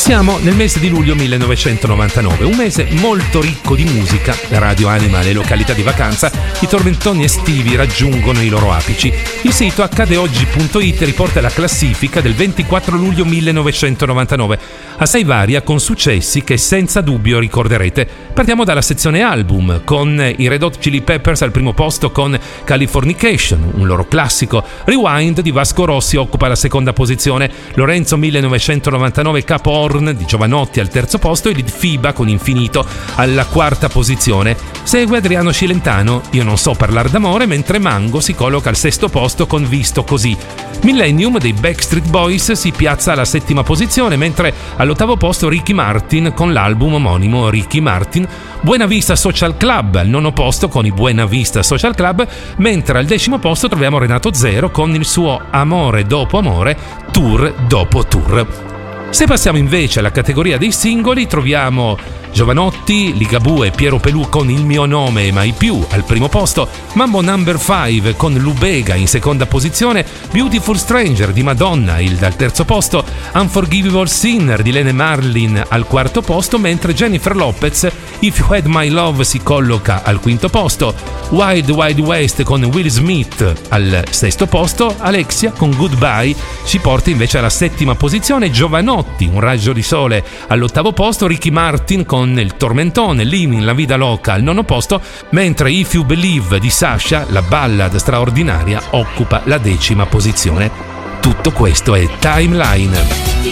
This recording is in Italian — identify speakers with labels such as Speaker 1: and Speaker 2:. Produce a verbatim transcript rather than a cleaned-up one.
Speaker 1: Siamo nel mese di luglio millenovecentonovantanove, un mese molto ricco di musica. La radio anima le località di vacanza, i tormentoni estivi raggiungono i loro apici. Il sito accade oggi punto it riporta la classifica del ventiquattro luglio millenovecentonovantanove, assai varia con successi che senza dubbio ricorderete. Partiamo dalla sezione album, con i Red Hot Chili Peppers al primo posto con Californication, un loro classico. Rewind di Vasco Rossi occupa la seconda posizione, Lorenzo millenovecentonovantanove Cap Horn di Giovanotti al terzo posto e Lead Fiba con Infinito alla quarta posizione. Segue Adriano Cilentano, Io non so parlare d'amore, mentre Mango si colloca al sesto posto con Visto così. Millennium dei Backstreet Boys si piazza alla settima posizione, mentre all'ottavo posto Ricky Martin con l'album omonimo Ricky Martin. Buena Vista Social Club al nono posto con i Buena Vista Social Club, mentre al decimo posto troviamo Renato Zero con il suo Amore dopo amore, tour dopo tour. Se passiamo invece alla categoria dei singoli, troviamo Giovanotti, Ligabue e Piero Pelù con Il mio nome e mai più al primo posto, Mambo Number five con Lubega in seconda posizione, Beautiful Stranger di Madonna il dal terzo posto, Unforgivable Sinner di Lene Marlin al quarto posto, mentre Jennifer Lopez If You Had My Love si colloca al quinto posto, Wild Wild West con Will Smith al sesto posto, Alexia con Goodbye ci porta invece alla settima posizione, Giovanotti, Un raggio di sole all'ottavo posto, Ricky Martin con il tormentone Living la Vida Loca al nono posto, mentre If You Believe di Sasha, la ballad straordinaria, occupa la decima posizione. Tutto questo è Timeline.